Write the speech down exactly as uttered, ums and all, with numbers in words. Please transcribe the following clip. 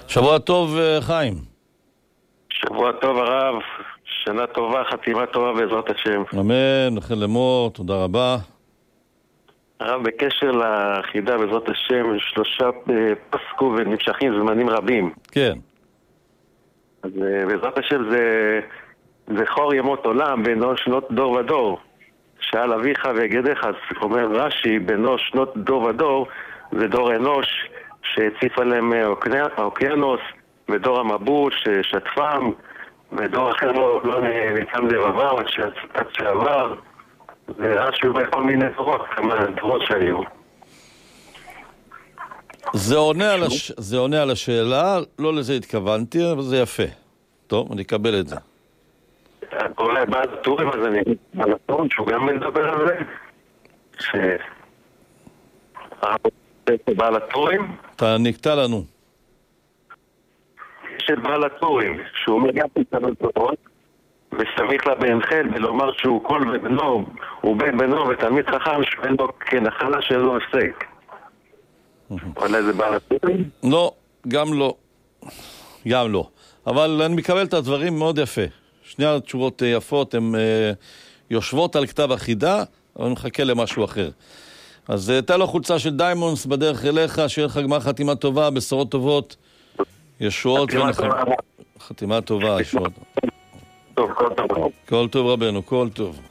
שבוע טוב, חיים. שבוע טוב הרב, שנה טובה, חתימה טובה בעזרת השם. אמן, לכן לאמור, תודה רבה. הרב, בקשר לחידה בעזרת השם, שלושה פסקו ונמשכים זמנים רבים. כן. אז בעזרת השם זה זכור ימות עולם בינו שנות דור ודור. שאל אביך והגדך, אז אומר רש"י, בינו שנות דור ודור זה דור אנוש שהציף עליהם האוקיינוס, ודור המבול ששטפם, ודור אחר לא, לא ניצם לבבם עד שעבר, ורש"י בכל מיני דורות, כמה דורות שהיו. זה עונה, על הש... זה עונה על השאלה, לא לזה התכוונתי, אבל זה יפה. טוב, אני אקבל את זה. אולי בעל הטורים, אז אני בעל הטורים, שהוא גם מדבר על זה, ש... בעל הטורים? אתה נקטע לנו. של בעל הטורים, שהוא מגע פתנות טובות, וסמיך לה בן חל, ולומר שהוא כל בנו, הוא בן בנו ותלמיד חכם, שאין בו כנחלה שלו הפסק. אולי זה בעל הטורים? לא, גם לא. גם לא. אבל אני מקבל את הדברים מאוד יפה. שני התשובות יפות, הן יושבות על כתב החידה, אבל אני מחכה למשהו אחר. אז תן לו חולצה של דיימונדס בדרך אליך, שיהיה לך גמר חתימה טובה, בשורות טובות, ישועות ונחם. חתימה טובה, ישועות. טוב, כל טוב. כל טוב רבנו, כל טוב.